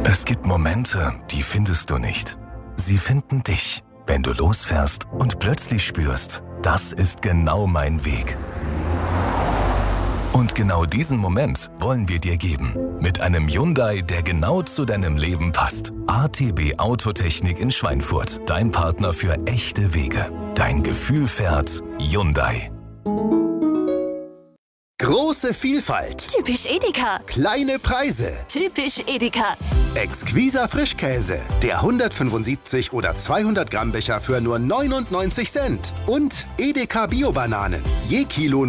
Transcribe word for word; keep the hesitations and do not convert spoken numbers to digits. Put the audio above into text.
Es gibt Momente, die findest du nicht. Sie finden dich, wenn du losfährst und plötzlich spürst, das ist genau mein Weg. Und genau diesen Moment wollen wir dir geben. Mit einem Hyundai, der genau zu deinem Leben passt. A T B Autotechnik in Schweinfurt. Dein Partner für echte Wege. Dein Gefühl fährt Hyundai. Große Vielfalt. Typisch Edeka. Kleine Preise. Typisch Edeka. Exquiser Frischkäse. Der hundertfünfundsiebzig oder zweihundert Gramm Becher für nur neunundneunzig Cent. Und Edeka Bio-Bananen. Je Kilo